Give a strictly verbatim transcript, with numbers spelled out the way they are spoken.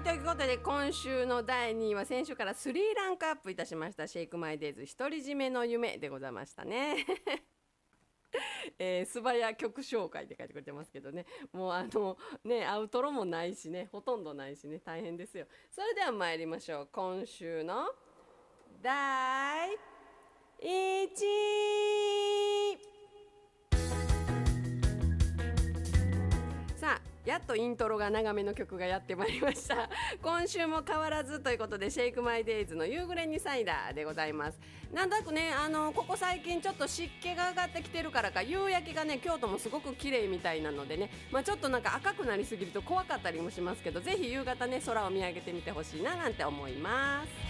ということで今週のだいにいは先週からスリーランクアップいたしましたシェイクマイデイズ独り占めの夢でございましたねえー、素早曲紹介って書いてくれてますけどね、もうあのねアウトロもないしね、ほとんどないしね、大変ですよ。それでは参りましょう。今週のだいいちい、さあやっとイントロが長めの曲がやってまいりました今週も変わらずということでシェイクマイデイズの夕暮れにサイダーでございます。なんとなくねあのここ最近ちょっと湿気が上がってきてるからか夕焼けがね京都もすごく綺麗みたいなのでね、まあ、ちょっとなんか赤くなりすぎると怖かったりもしますけど、ぜひ夕方ね空を見上げてみてほしいななんて思います。